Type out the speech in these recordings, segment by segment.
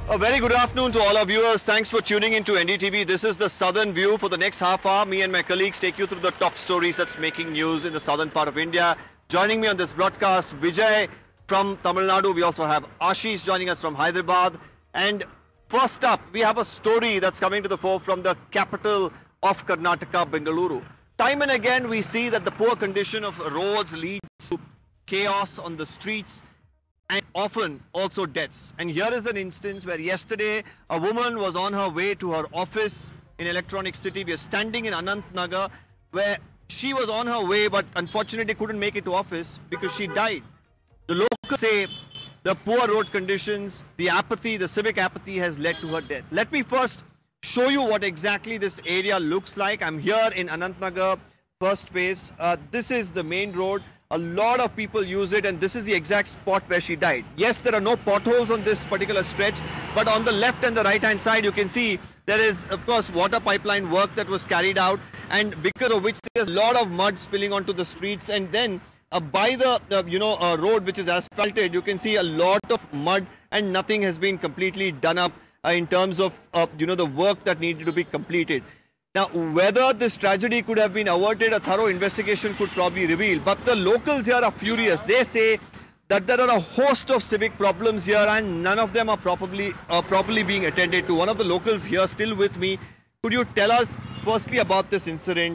A very good afternoon to all our viewers. Thanks for tuning into NDTV. This is the Southern View. For the next half hour, me and my colleagues take you through the top stories that's making news in the southern part of India. Joining me on this broadcast, Vijay from Tamil Nadu. We also have Ashish joining us from Hyderabad. And first up, we have a story that's coming to the fore from the capital of Karnataka, Bengaluru. Time and again, we see that the poor condition of roads leads to chaos on the streets, and often also deaths. And here is an instance where yesterday a woman was on her way to her office in Electronic City. We are standing in Anantnagar where she was on her way but unfortunately couldn't make it to office because she died. The locals say the poor road conditions, the apathy, the civic apathy has led to her death. Let me first show you what exactly this area looks like. I'm here in Anantnagar, first phase. This is the main road. A lot of people use it, and this is the exact spot where she died. Yes, there are no potholes on this particular stretch, but on the left and the right hand side you can see there is of course water pipeline work that was carried out, and because of which there's a lot of mud spilling onto the streets. And then by the road which is asphalted, you can see a lot of mud, and nothing has been completely done up in terms of the work that needed to be completed. Now, whether this tragedy could have been averted, a thorough investigation could probably reveal. But the locals here are furious. They say that there are a host of civic problems here and none of them are properly being attended to. One of the locals here still with me. Could you tell us firstly about this incident?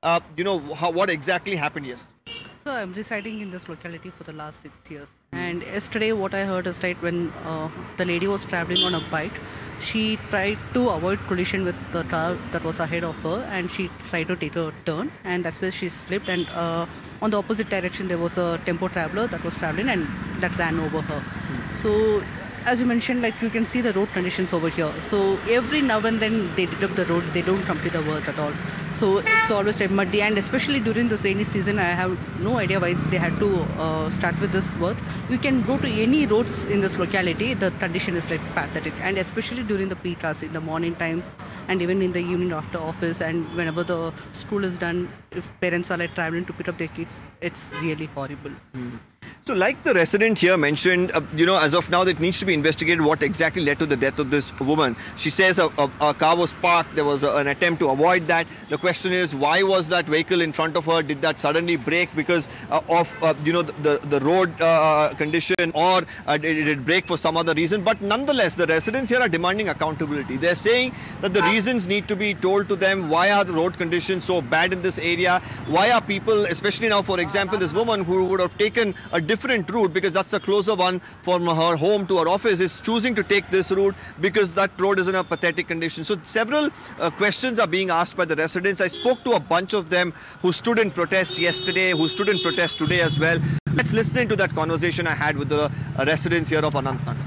What exactly happened yesterday? So I'm residing in this locality for the last 6 years. And yesterday what I heard is that when the lady was traveling on a bike, she tried to avoid collision with the car that was ahead of her, and she tried to take a turn, and that's where she slipped, and on the opposite direction there was a tempo traveler that was traveling and that ran over her. So as you mentioned, like you can see the road conditions over here. So every now and then they dig up the road, they don't complete the work at all. So it's always like muddy, and especially during the rainy season, I have no idea why they had to start with this work. You can go to any roads in this locality, the condition is like pathetic, and especially during the peak hours in the morning time and even in the evening after office, and whenever the school is done, if parents are like traveling to pick up their kids, it's really horrible. So like the resident here mentioned, as of now it needs to be investigated what exactly led to the death of this woman. She says a car was parked, there was an attempt to avoid that. The question is, why was that vehicle in front of her? Did that suddenly brake because of the road condition, or did it brake for some other reason? But nonetheless, the residents here are demanding accountability. They're saying that the reasons need to be told to them. Why are the road conditions so bad in this area? Why are people, especially now, for example, this woman who would have taken a different route because that's the closer one from her home to her office, is choosing to take this route because that road is in a pathetic condition. So several questions are being asked by the residents. I spoke to a bunch of them who stood in protest yesterday, who stood in protest today as well. Let's listen into that conversation I had with the residents here of Anantnagar.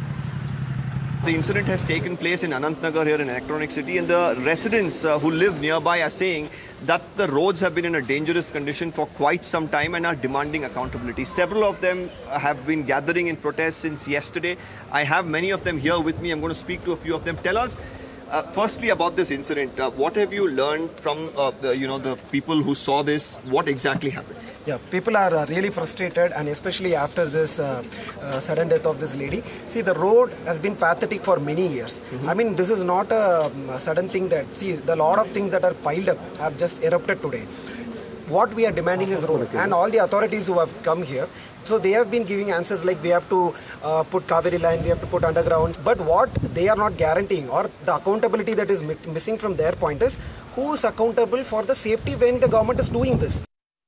The incident has taken place in Anantnagar here in Electronic City, and the residents who live nearby are saying that the roads have been in a dangerous condition for quite some time and are demanding accountability. Several of them have been gathering in protest since yesterday. I have many of them here with me. I'm going to speak to a few of them. Tell us firstly about this incident. What have you learned from the people who saw this? What exactly happened? Yeah, people are really frustrated, and especially after this sudden death of this lady. See, the road has been pathetic for many years. I mean, this is not a sudden thing that, see, the lot of things that are piled up have just erupted today. What we are demanding is road, and all the authorities who have come here, so they have been giving answers like we have to put Kaveri line, we have to put underground. But what they are not guaranteeing, or the accountability that is missing from their point, is who is accountable for the safety when the government is doing this.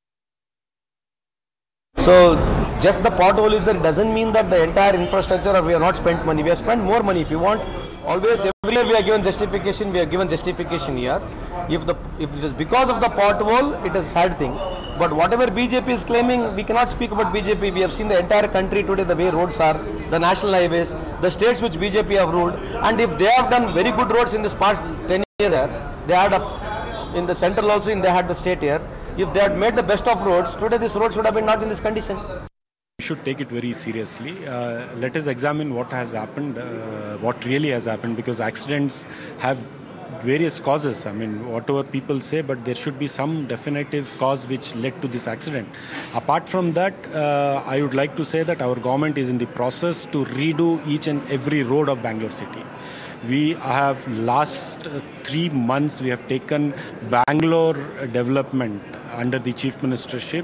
So just the pothole is there doesn't mean that the entire infrastructure, or we have not spent money. We have spent more money. If you want, always everywhere we are given justification. We are given justification here. If it is because of the pothole, it is a sad thing. But whatever BJP is claiming, we cannot speak about BJP. We have seen the entire country today, the way roads are, the national highways, the states which BJP have ruled. And if they have done very good roads in this past 10 years, they had in the central also, they had the state here. If they had made the best of roads, today this road should have been not in this condition. We should take it very seriously. Let us examine what has happened, what really has happened, because accidents have various causes. I mean, whatever people say, but there should be some definitive cause which led to this accident. Apart from that, I would like to say that our government is in the process to redo each and every road of Bangalore city. We have last 3 months, we have taken Bangalore development under the chief ministership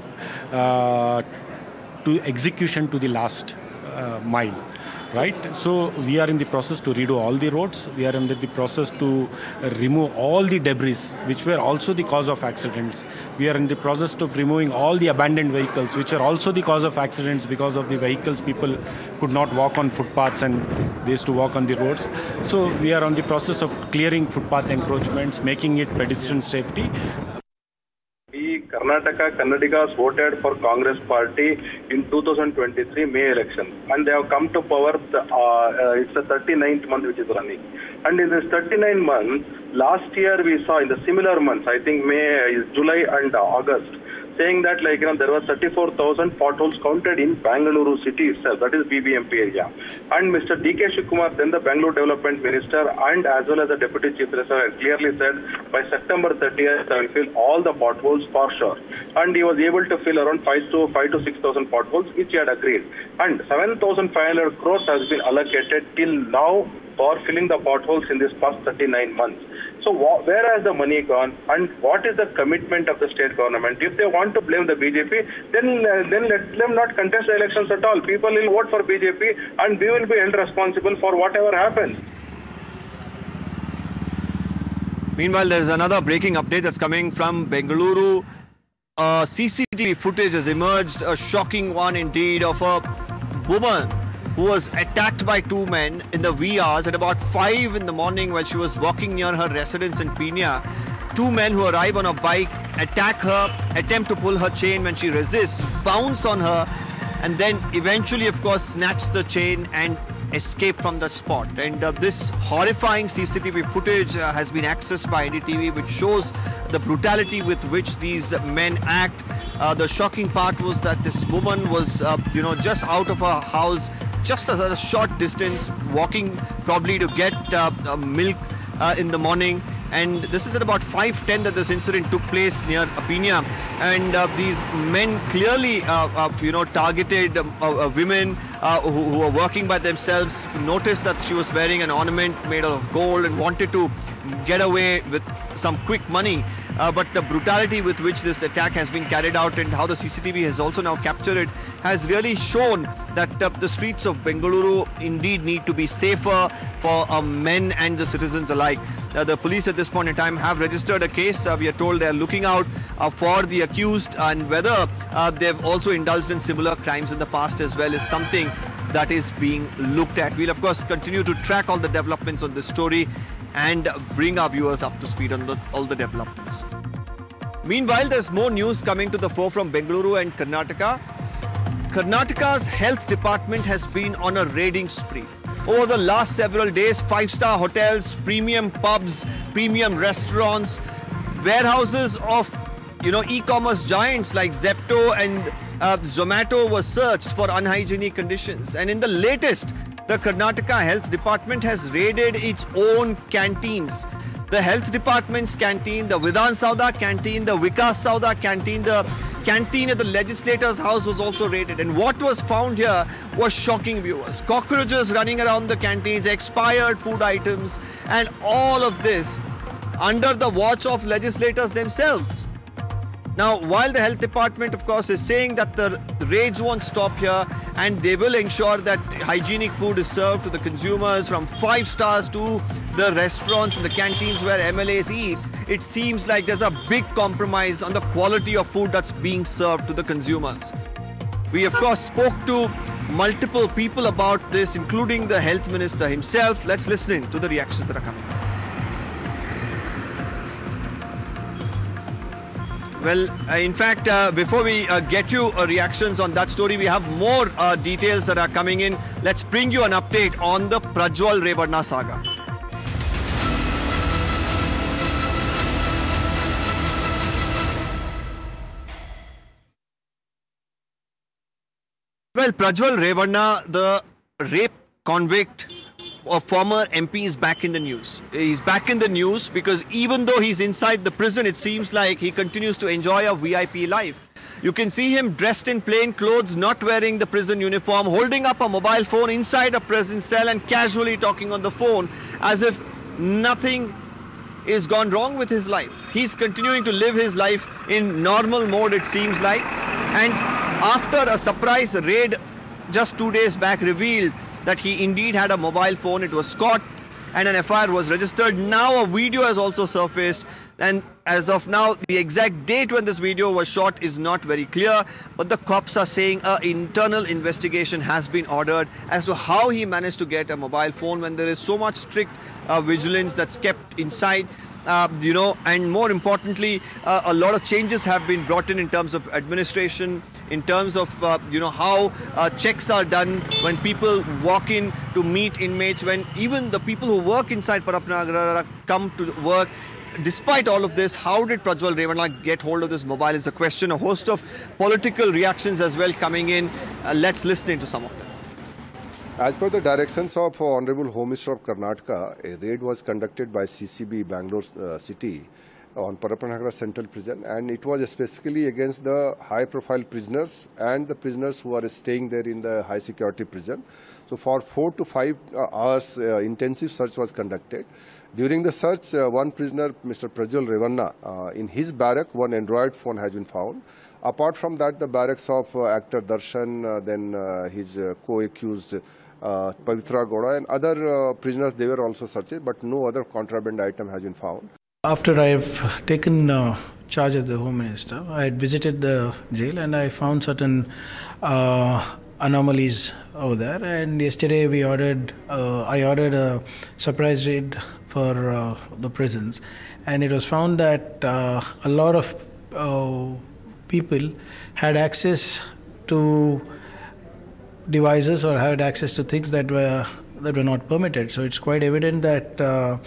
to execution to the last mile. Right, so we are in the process to redo all the roads. We are in the process to remove all the debris, which were also the cause of accidents. We are in the process of removing all the abandoned vehicles, which are also the cause of accidents because of the vehicles. People could not walk on footpaths and they used to walk on the roads. So we are on the process of clearing footpath encroachments, making it pedestrian safety. Karnataka Kannadigas voted for Congress party in 2023 May election, and they have come to power. It's the 39th month which is running, and in this 39 months, last year we saw in the similar months, I think May, July and August, saying that there were 34,000 potholes counted in Bangalore city itself, that is BBMP area. And Mr. D.K. Shivakumar, then the Bangalore Development Minister and as well as the Deputy Chief Minister, had clearly said by September 30th I will fill all the potholes for sure. And he was able to fill around 5 to 6,000 potholes, which he had agreed. And 7,500 crores has been allocated till now for filling the potholes in this past 39 months. So where has the money gone, and what is the commitment of the state government? If they want to blame the BJP, then let them not contest the elections at all. People will vote for BJP and we will be held responsible for whatever happens. Meanwhile, there's another breaking update that's coming from Bengaluru. CCTV footage has emerged, a shocking one indeed, of a woman who was attacked by 2 men in the wee hours at about 5 in the morning while she was walking near her residence in Pina. 2 men who arrive on a bike, attack her, attempt to pull her chain when she resists, bounce on her, and then eventually, of course, snatch the chain and escape from the spot. And this horrifying CCTV footage has been accessed by NDTV, which shows the brutality with which these men act. The shocking part was that this woman was, just out of her house, just at a short distance, walking probably to get milk in the morning. And this is at about 5:10 that this incident took place near Pina. And these men clearly, targeted women who were working by themselves, noticed that she was wearing an ornament made out of gold and wanted to get away with some quick money. But the brutality with which this attack has been carried out and how the CCTV has also now captured it has really shown that the streets of Bengaluru indeed need to be safer for men and the citizens alike. The police at this point in time have registered a case. We are told they are looking out for the accused, and whether they've also indulged in similar crimes in the past as well is something that is being looked at. We'll of course continue to track all the developments on this story and bring our viewers up to speed on all the developments. Meanwhile, there's more news coming to the fore from Bengaluru and Karnataka. Karnataka's health department has been on a raiding spree. Over the last several days, 5-star hotels, premium pubs, premium restaurants, warehouses of e-commerce giants like Zepto and Zomato were searched for unhygienic conditions. And in the latest, the Karnataka Health Department has raided its own canteens. The Health Department's canteen, the Vidhan Sauda canteen, the Vikas Sauda canteen, the canteen at the legislator's house was also raided. And what was found here was shocking, viewers. Cockroaches running around the canteens, expired food items, and all of this under the watch of legislators themselves. Now, while the health department, of course, is saying that the raids won't stop here and they will ensure that hygienic food is served to the consumers from 5 stars to the restaurants and the canteens where MLAs eat, it seems like there's a big compromise on the quality of food that's being served to the consumers. We, of course, spoke to multiple people about this, including the health minister himself. Let's listen in to the reactions that are coming. Well, in fact, before we get you reactions on that story, we have more details that are coming in. Let's bring you an update on the Prajwal Revanna saga. Well, Prajwal Revanna, the rape convict, a former MP is back in the news. He's back in the news because even though he's inside the prison, it seems like he continues to enjoy a VIP life. You can see him dressed in plain clothes, not wearing the prison uniform, holding up a mobile phone inside a prison cell and casually talking on the phone as if nothing is gone wrong with his life. He's continuing to live his life in normal mode, it seems like. And after a surprise raid just 2 days back revealed that he indeed had a mobile phone, it was caught and an FIR was registered. Now a video has also surfaced, and as of now the exact date when this video was shot is not very clear, but the cops are saying an internal investigation has been ordered as to how he managed to get a mobile phone when there is so much strict vigilance that's kept inside. And more importantly, a lot of changes have been brought in terms of administration, in terms of how checks are done when people walk in to meet inmates, when even the people who work inside Parappa Nagara come to work. Despite all of this, how did Prajwal Revanna get hold of this mobile is a question. A host of political reactions as well coming in. Let's listen into some of them. As per the directions of Honorable Home Minister of Karnataka, a raid was conducted by CCB Bangalore City on Parappa Nagara Central Prison, and it was specifically against the high-profile prisoners and the prisoners who are staying there in the high-security prison. So for 4 to 5 hours, intensive search was conducted. During the search, one prisoner, Mr. Prajwal Revanna, in his barrack, one Android phone has been found. Apart from that, the barracks of actor Darshan, then his co-accused Pavitra Gowda and other prisoners, they were also searched, but no other contraband item has been found. After I've taken charge as the Home Minister, I had visited the jail and I found certain anomalies over there. And yesterday I ordered a surprise raid for the prisons, and it was found that a lot of people had access to devices or had access to things that were not permitted. So it's quite evident that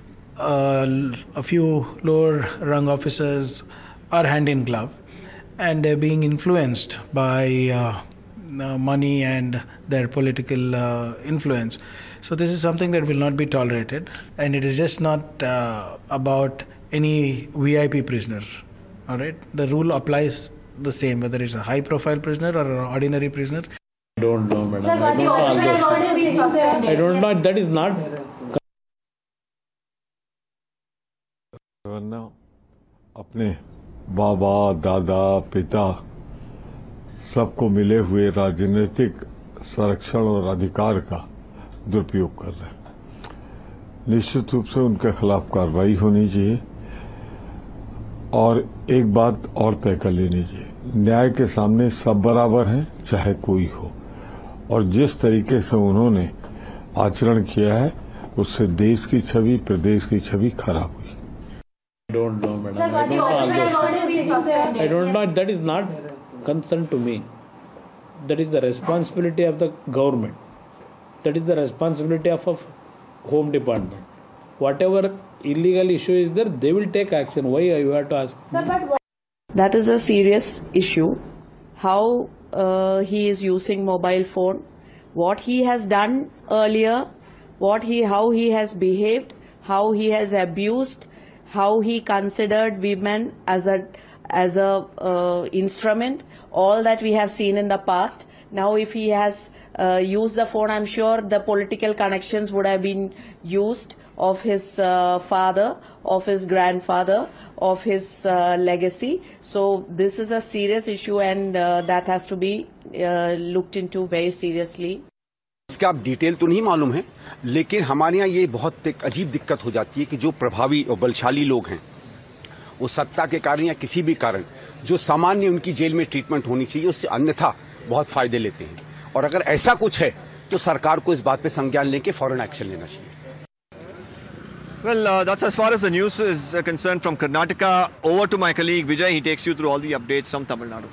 a few lower rung officers are hand in glove, and they're being influenced by money and their political influence. So this is something that will not be tolerated, and it is just not about any VIP prisoners. All right, the rule applies the same whether it's a high profile prisoner or an ordinary prisoner. I don't know, madam. Sir, I don't know all those things. I don't know. That is not. अपने बाबा दादा पिता सबको मिले हुए राजनीतिक संरक्षण और अधिकार का दुरुपयोग कर रहे हैं। निश्चित रूप से उनके खिलाफ कार्रवाई होनी चाहिए और एक बात और तय कर लेनी चाहिए, न्याय के सामने सब बराबर हैं, चाहे कोई हो। और जिस तरीके से उन्होंने आचरण किया है उससे देश की छवि, प्रदेश की छवि खराब हुई। I don't know, madam. Sir, I don't know all those things. I don't know. That is not concern to me. That is the responsibility of the government. That is the responsibility of Home Department. Whatever illegal issue is there, they will take action. Why you have to ask? Sir, but that is a serious issue. How he is using mobile phone, what he has done earlier, how he has behaved, how he has abused, how he considered women as a instrument, all that we have seen in the past. Now if he has used the phone, I'm sure the political connections would have been used of his father, of his grandfather, of his legacy. So this is a serious issue, and that has to be looked into very seriously. इसका आप detail तो नहीं मालूम है, लेकिन हमारे यहाँ ये बहुत एक अजीब दिक्कत हो जाती है कि जो प्रभावी और बलशाली लोग हैं वो सत्ता के कारण या किसी भी कारण जो सामान्य उनकी जेल में ट्रीटमेंट होनी चाहिए उससे अन्यथा बहुत फायदे लेते हैं, और अगर ऐसा कुछ है तो सरकार को इस बात पे संज्ञान लेके फौरन एक्शन लेना चाहिए। Well, that's as far as the news is concerned from Karnataka. Over to my colleague Vijay. He takes you through all the updates from Tamil Nadu.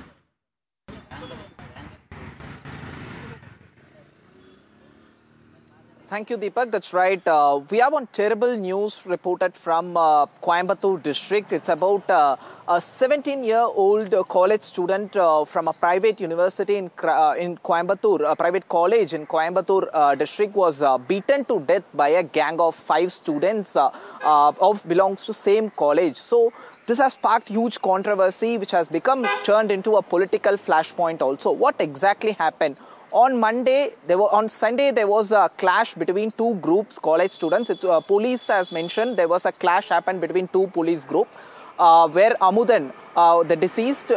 Thank you, Deepak. That's right. We have one terrible news reported from Coimbatore district. It's about a 17-year-old college student from a private university in Coimbatore, a private college in Coimbatore district, was beaten to death by a gang of 5 students belongs to same college. So this has sparked huge controversy, which has turned into a political flashpoint also. What exactly happened? On Sunday, there was a clash between 2 groups, college students. Police has mentioned there was a clash happened between 2 police groups. Where Amudan, the deceased,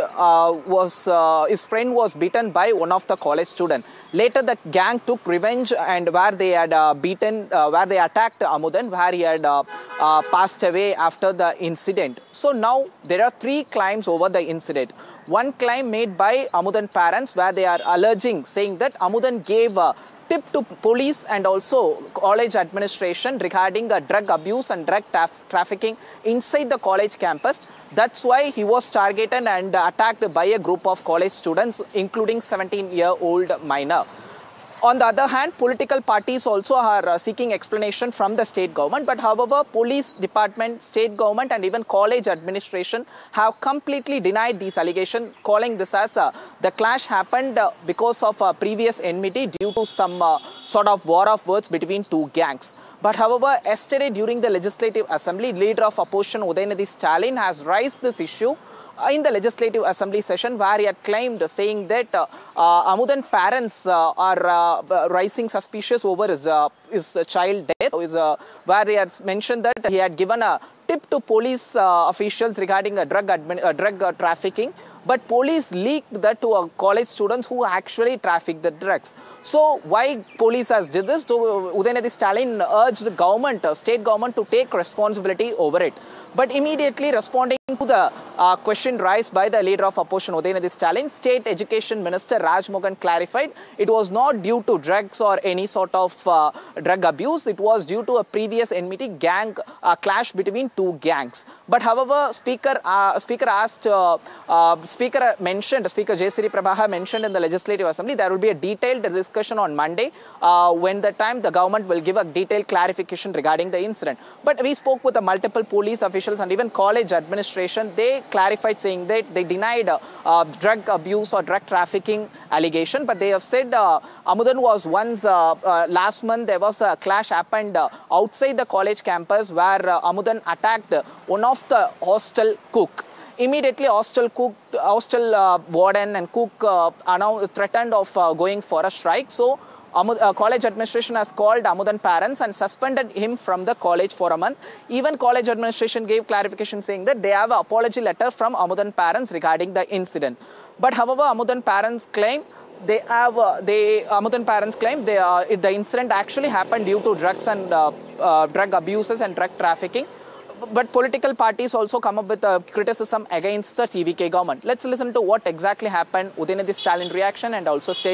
his friend was beaten by one of the college students. Later, the gang took revenge, and where they had where they attacked Amudan, where he had passed away after the incident. So now there are 3 claims over the incident. One claim made by Amudan parents, where they are alleging, saying that Amudan gave tip to police and also college administration regarding drug abuse and drug trafficking inside the college campus. That's why he was targeted and attacked by a group of college students, including 17-year-old minor. On the other hand, political parties also are seeking explanation from the state government. But however, police department, state government and even college administration have completely denied these allegations, calling this as the clash happened because of previous enmity due to some sort of war of words between 2 gangs. But however, yesterday during the Legislative Assembly, leader of opposition Udayanidhi Stalin has raised this issue in the Legislative Assembly session, where he had claimed, saying that Amudan parents are rising suspicious over his child death, where he had mentioned that he had given a tip to police officials regarding drug trafficking. But police leaked that to college students who actually trafficked the drugs. So why police has did this? So Udayanidhi Stalin urged the government, state government, to take responsibility over it. But immediately responding to the question raised by the leader of opposition Udayanidhi Stalin, State Education Minister Raj Mohan clarified it was not due to drugs or any sort of drug abuse. It was due to a previous enmity gang clash between 2 gangs. But however, Speaker Jayasiri Prabha mentioned in the Legislative Assembly there will be a detailed discussion on Monday when the government will give a detailed clarification regarding the incident. But we spoke with the multiple police officials and even college administration. They clarified, saying that they denied drug abuse or drug trafficking allegation, but they have said Amudan was once last month there was a clash happened outside the college campus where Amudan attacked one of the hostel cook. Immediately, hostel warden and cook threatened of going for a strike. So college administration has called Amudan parents and suspended him from the college for a month. Even college administration gave clarification, saying that they have an apology letter from Amudan parents regarding the incident. But however, Amudan parents claim the incident actually happened due to drugs and drug abuses and drug trafficking. But political parties also come up with criticism against the TVK government. Let's listen to what exactly happened, Udayanidhi Stalin reaction and also state